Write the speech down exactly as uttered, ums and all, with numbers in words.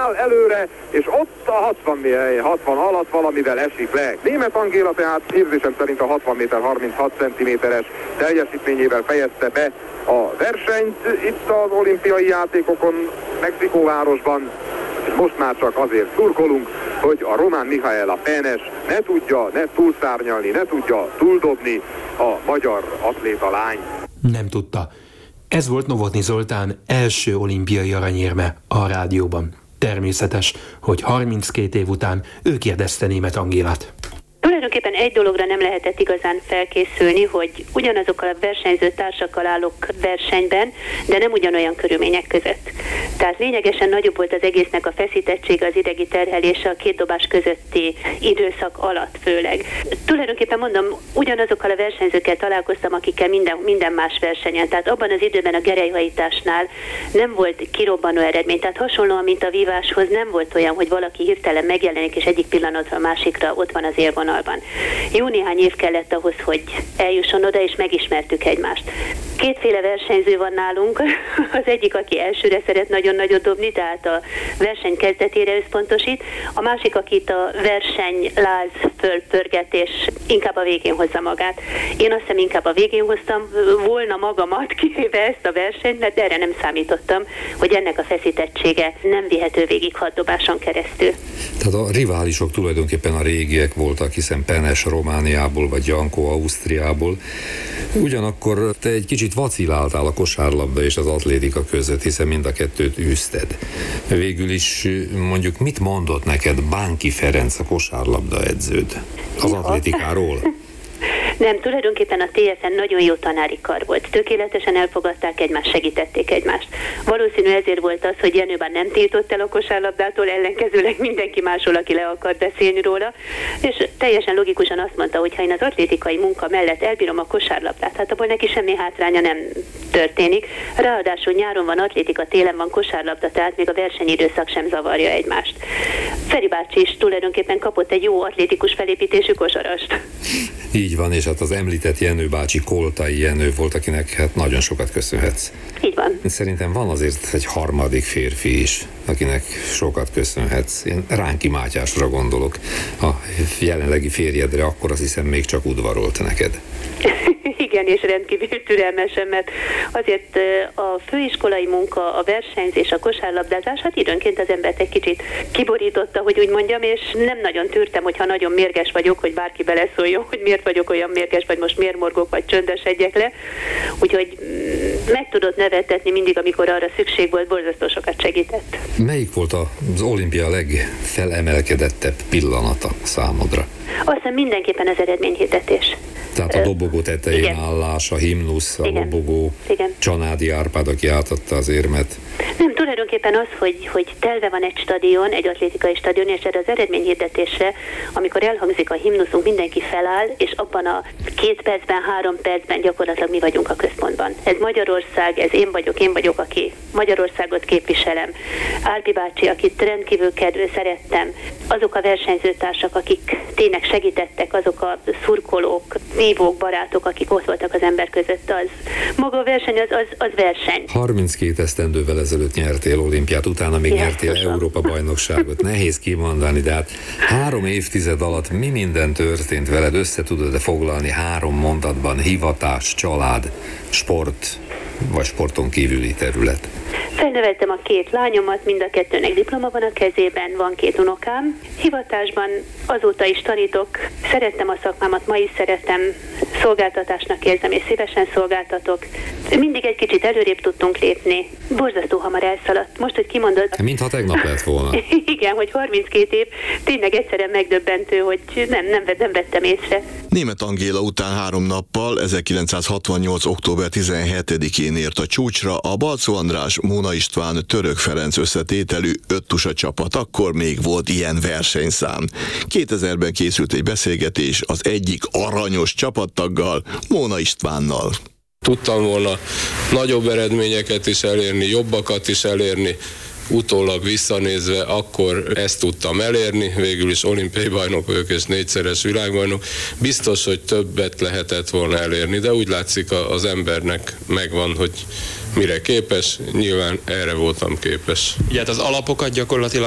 áll előre, és ott a hatvan, hatvan alatt valamivel esik le. Németh Angéla tehát képzésem szerint a hatvan méter harminchat centiméteres teljesítményével fejezte be a versenyt itt az olimpiai játékokon Mexikóvárosban. Most már csak azért szurkolunk, hogy a román Mihaela Penes ne tudja ne túlszárnyalni, ne tudja túldobni a magyar atléta lány. Nem tudta. Ez volt Novotny Zoltán első olimpiai aranyérme a rádióban. Természetes, hogy harminckét év után ő kérdezte Németh Angélát. Tulajdonképpen egy dologra nem lehetett igazán felkészülni, hogy ugyanazokkal a versenyző társakkal állok versenyben, de nem ugyanolyan körülmények között. Tehát lényegesen nagyobb volt az egésznek a feszítettsége, az idegi terhelése a két dobás közötti időszak alatt főleg. Tulajdonképpen mondom, ugyanazokkal a versenyzőkkel találkoztam, akikkel minden, minden más versenyen. Tehát abban az időben a gerelyhajításnál nem volt kirobbanó eredmény. Tehát hasonlóan, mint a víváshoz, nem volt olyan, hogy valaki hirtelen megjelenik, és egyik pillanatra a másikra ott van az élvonalban. Jó néhány év kellett ahhoz, hogy eljusson oda, és megismertük egymást. Kétféle versenyző van nálunk. Az egyik, aki elsőre szeret nagyon nagyot dobni, tehát a verseny kezdetére összpontosít. A másik, akit a verseny láz fölpörget, és inkább a végén hozza magát. Én azt hiszem inkább a végén hoztam volna magamat, kivéve ezt a versenyt, mert erre nem számítottam, hogy ennek a feszítettsége nem vihető végig hat dobáson keresztül. Tehát a riválisok tulajdonképpen a régiek voltak, hiszen Penes Romániából, vagy Janko Ausztriából. Ugyanakkor te egy kicsit vaciláltál a kosárlabda és az atlétika között, hiszen mind a kettőt űzted. Végül is mondjuk mit mondott neked Bánki Ferenc, a kosárlabda edződ az atlétikáról? Nem, tulajdonképpen a té es en nagyon jó tanári kar volt. Tökéletesen elfogadták egymást, segítették egymást. Valószínű ezért volt az, hogy Jenő bár nem tiltott el a kosárlabdától, ellenkezőleg mindenki máshol, aki le akart beszélni róla, és teljesen logikusan azt mondta, hogy ha én az atlétikai munka mellett elbírom a kosárlabdát, hát abból neki semmi hátránya nem történik. Ráadásul nyáron van atlétika, télen van kosárlabda, tehát még a versenyidőszak sem zavarja egymást. Feri bácsi is tulajdonképpen kapott egy jó atlétikus felépítésű kosarast. Így van, és hát az említett Jenő bácsi Koltai Jenő volt, akinek hát nagyon sokat köszönhetsz. Így van. Szerintem van azért egy harmadik férfi is, akinek sokat köszönhetsz. Én Ránki Mátyásra gondolok. A jelenlegi férjedre akkor azt hiszem még csak udvarolt neked. Igen, és rendkívül türelmesen, mert azért a főiskolai munka, a versenyzés, a kosárlabdázás, hát időnként az embert egy kicsit kiborította, hogy úgy mondjam, és nem nagyon tűrtem, hogyha nagyon mérges vagyok, hogy bárki beleszóljon, hogy miért vagyok olyan mérges, vagy most miért morgok, vagy csöndesedjek le. Úgyhogy meg tudott nevetetni mindig, amikor arra szükség volt, borzasztó sokat segített. Melyik volt az olimpia legfelemelkedettebb pillanata számodra? Azt hiszem mindenképpen az eredményhirdetés. Tehát a dobogó tetején igen. állás, a himnusz, a igen. lobogó, igen. Csanádi Árpád, aki átadta az érmet. Nem, tulajdonképpen az, hogy, hogy telve van egy stadion, egy atlétikai stadion, és erre az eredményhirdetésre, amikor elhangzik a himnuszunk, mindenki feláll, és abban a két percben, három percben gyakorlatilag mi vagyunk a központban. Ez Magyarország, ez én vagyok, én vagyok, aki Magyarországot képviselem. Árpi bácsi, akit rendkívül kedvő, szerettem. Azok a versenyzőtársak, akik tényleg segítettek, azok a szurkolók, vívók, barátok, akik ott voltak az ember között, az maga a verseny, az, az, az verseny. harminckét esztendővel ezelőtt nyertél olimpiát, utána még yes, nyertél tudom. Európa-bajnokságot. Nehéz kimondani, de hát három évtized alatt mi minden történt veled, össze tudod-e foglalni három mondatban: hivatás, család, sport, vagy sporton kívüli terület? Felneveltem a két lányomat, mind a kettőnek diploma van a kezében, van két unokám. Hivatásban azóta is tanítok, szerettem a szakmámat, ma is szeretem, szolgáltatásnak érzem, és szívesen szolgáltatok. Mindig egy kicsit előrébb tudtunk lépni. Borzasztó hamar elszaladt. Most, hogy kimondod... Mintha tegnap lett volna. Igen, hogy harminckét év, tényleg egyszerűen megdöbbentő, hogy nem, nem, nem vettem észre. Németh Angéla után három nappal, ezerkilencszázhatvannyolc. október tizenhetedikén ért a csúcsra a Balczó András, Móna István, Török Ferenc összetételű öttusa csapat. Akkor még volt ilyen versenyszám. kétezerben készült egy beszélgetés az egyik aranyos csapattaggal, Móna Istvánnal. Tudtam volna nagyobb eredményeket is elérni, jobbakat is elérni. Utólag visszanézve akkor ezt tudtam elérni, végül is olimpiai bajnok vagyok és négyszeres világbajnok. Biztos, hogy többet lehetett volna elérni, de úgy látszik az embernek megvan, hogy mire képes, nyilván erre voltam képes. Ugye hát az alapokat gyakorlatilag